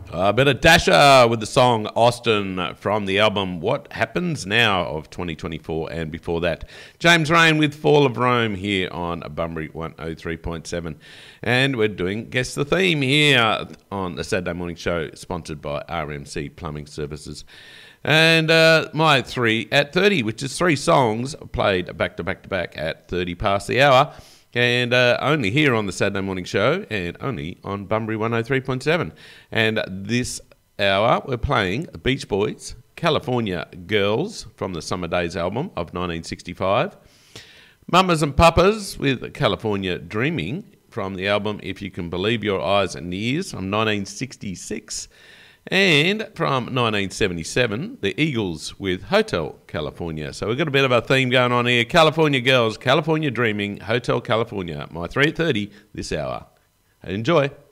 A bit of Dasher with the song Austin from the album What Happens Now of 2024, and before that, James Rain with Fall of Rome here on Bunbury 103.7. And we're doing Guess the Theme here on the Saturday Morning Show, sponsored by RMC Plumbing Services. And my 3 at 30, which is 3 songs played back to back to back at 30 past the hour. And only here on the Saturday Morning Show, and only on Bunbury 103.7. And this hour we're playing Beach Boys, California Girls from the Summer Days album of 1965. Mamas and Papas with California Dreaming from the album If You Can Believe Your Eyes and Ears from 1966. And from 1977, the Eagles with Hotel California. So we've got a bit of a theme going on here. California Girls, California Dreaming, Hotel California. My 3 at 30 this hour. Enjoy.